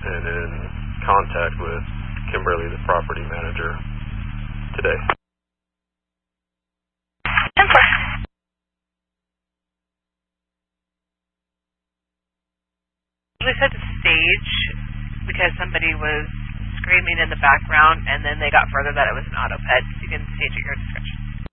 been in contact with Kimberly, the property manager, today. We set the stage because somebody was screaming in the background, and then they got further that it was an auto pet. You can stage at your discretion.